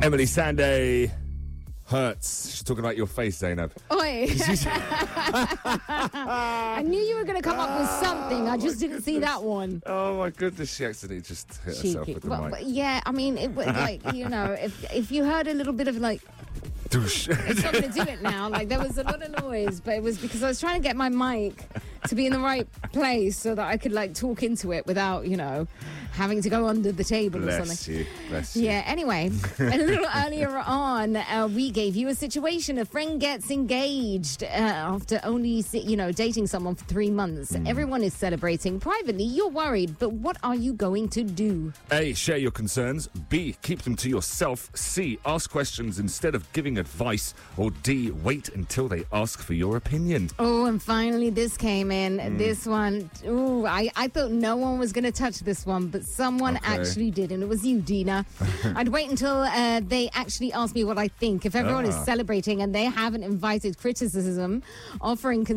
Emily Sandé hurts. She's talking about your face, Zainab. Oi. I knew you were going to come up with something. I just didn't see that one. Oh my goodness, she accidentally just hit herself with the mic. But yeah, I mean, it was like, if you heard a little bit of like, Douche. I'm not going to do it now. Like, there was a lot of noise, but it was because I was trying to get my mic to be in the right place so that I could, like, talk into it without, having to go under the table or something. Bless you. Yeah, anyway, a little earlier on, we gave you a situation. A friend gets engaged after only, dating someone for 3 months. Everyone is celebrating. Privately, you're worried, but what are you going to do? A, share your concerns. B, keep them to yourself. C, ask questions instead of giving advice. Or D, wait until they ask for your opinion. Oh, and finally this came in. This one, I thought no one was going to touch this one, but someone actually did, and it was you, Dina. I'd wait until they actually ask me what I think. If everyone is celebrating and they haven't invited criticism, offering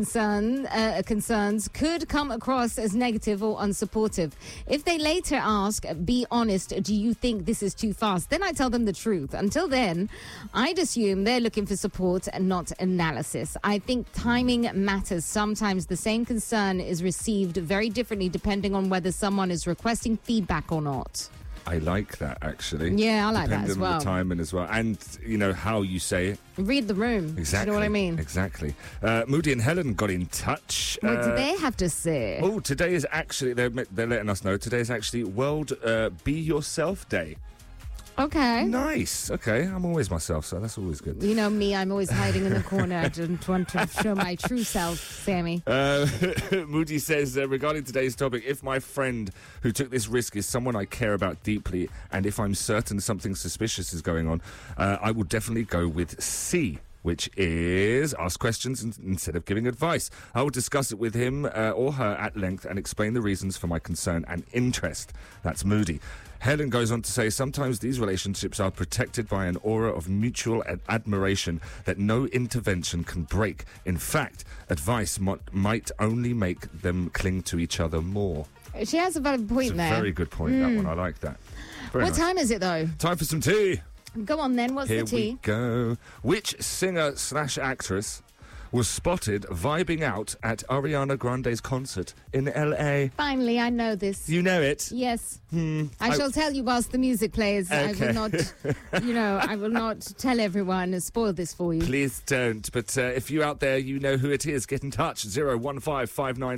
concerns could come across as negative or unsupportive. If they later ask, be honest, do you think this is too fast? Then I tell them the truth. Until then, I'd assume they're looking for support and not analysis. I think timing matters. Sometimes the same concern is received very differently depending on whether someone is requesting feedback or not. I like that, actually. Yeah, I like that as Depending well. on the timing as well. And, how you say it. Read the room. Exactly. You know what I mean? Exactly. Moody and Helen got in touch. What do they have to say? Oh, today is actually, they're letting us know, today is actually World Be Yourself Day. Okay. Nice. Okay, I'm always myself, so that's always good. You know me, I'm always hiding in the corner. I don't want to show my true self, Sammy. Moody says, regarding today's topic, if my friend who took this risk is someone I care about deeply, and if I'm certain something suspicious is going on, I will definitely go with C, which is ask questions instead of giving advice. I will discuss it with him or her at length and explain the reasons for my concern and interest. That's Moody. Helen goes on to say, sometimes these relationships are protected by an aura of mutual admiration that no intervention can break. In fact, advice might only make them cling to each other more. She has a valid point there. It's a very good point, that one. I like that. Very What nice. time is it, though? Time for some tea. Go on, then. What's Here the tea? we go. Which singer/actress was spotted vibing out at Ariana Grande's concert in LA? Finally, I know this. You know it. Yes. I shall tell you whilst the music plays. Okay. I will not, I will not tell everyone and spoil this for you. Please don't. But if you out there, you know who it is, get in touch. 01559